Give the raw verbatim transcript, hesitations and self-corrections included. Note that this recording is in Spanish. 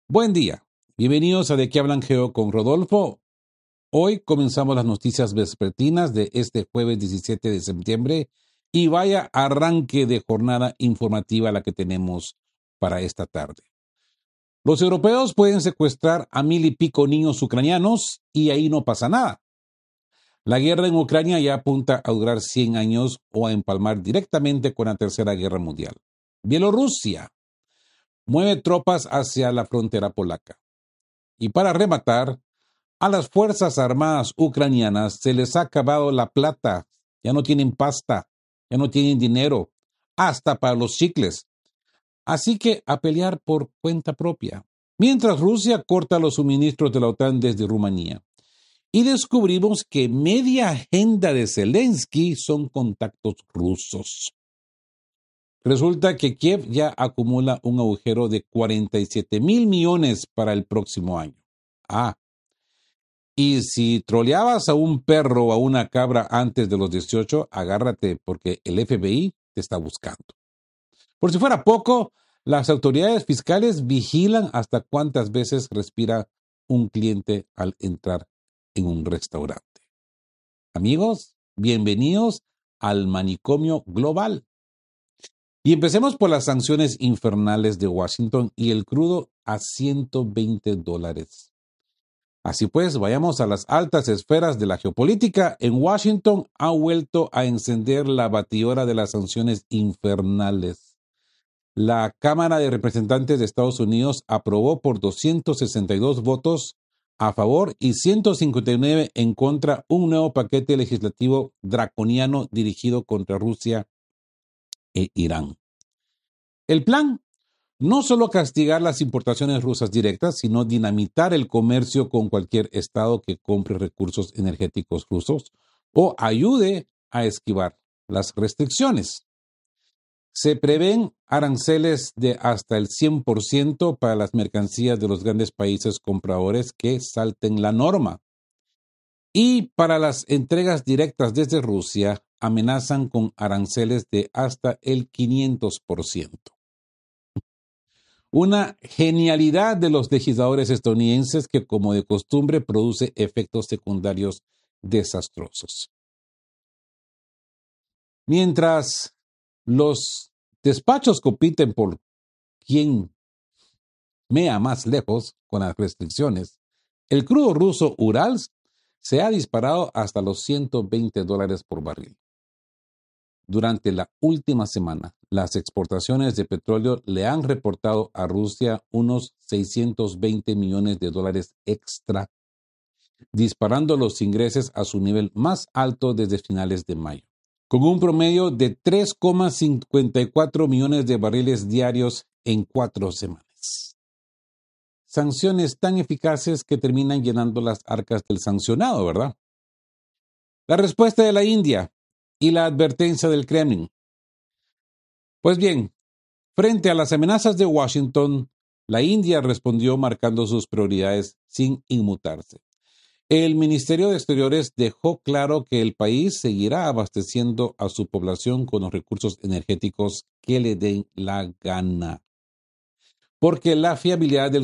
Buen día. Bienvenidos a De qué hablan Geo con Rodolfo. Hoy comenzamos las noticias vespertinas de este jueves diecisiete de septiembre y vaya arranque de jornada informativa la que tenemos para esta tarde. Los europeos pueden secuestrar a mil y pico niños ucranianos y ahí no pasa nada. La guerra en Ucrania ya apunta a durar cien años o a empalmar directamente con la Tercera Guerra Mundial. Bielorrusia mueve tropas hacia la frontera polaca. Y para rematar, a las Fuerzas Armadas ucranianas se les ha acabado la plata, ya no tienen pasta, ya no tienen dinero, hasta para los chicles. Así que a pelear por cuenta propia. Mientras Rusia corta los suministros de la OTAN desde Rumanía. Y descubrimos que media agenda de Zelensky son contactos rusos. Resulta que Kiev ya acumula un agujero de cuarenta y siete mil millones para el próximo año. Ah, y si troleabas a un perro o a una cabra antes de los dieciocho, agárrate porque el F B I te está buscando. Por si fuera poco, las autoridades fiscales vigilan hasta cuántas veces respira un cliente al entrar en un restaurante. Amigos, bienvenidos al manicomio global. Y empecemos por las sanciones infernales de Washington y el crudo a ciento veinte dólares. Así pues, vayamos a las altas esferas de la geopolítica. En Washington ha vuelto a encender la batidora de las sanciones infernales. La Cámara de Representantes de Estados Unidos aprobó por doscientos sesenta y dos votos a favor y ciento cincuenta y nueve en contra un nuevo paquete legislativo draconiano dirigido contra Rusia e Irán. El plan, no solo castigar las importaciones rusas directas, sino dinamitar el comercio con cualquier estado que compre recursos energéticos rusos o ayude a esquivar las restricciones. Se prevén aranceles de hasta el cien por ciento para las mercancías de los grandes países compradores que salten la norma. Y para las entregas directas desde Rusia, amenazan con aranceles de hasta el quinientos por ciento. Una genialidad de los legisladores estadounidenses que, como de costumbre, produce efectos secundarios desastrosos. Mientras los despachos compiten por quién mea más lejos con las restricciones, el crudo ruso Urals se ha disparado hasta los ciento veinte dólares por barril. Durante la última semana, las exportaciones de petróleo le han reportado a Rusia unos seiscientos veinte millones de dólares extra, disparando los ingresos a su nivel más alto desde finales de mayo, con un promedio de tres coma cincuenta y cuatro millones de barriles diarios en cuatro semanas. Sanciones tan eficaces que terminan llenando las arcas del sancionado, ¿verdad? La respuesta de la India y la advertencia del Kremlin. Pues bien, frente a las amenazas de Washington, la India respondió marcando sus prioridades sin inmutarse. El Ministerio de Exteriores dejó claro que el país seguirá abasteciendo a su población con los recursos energéticos que le den la gana, porque la fiabilidad del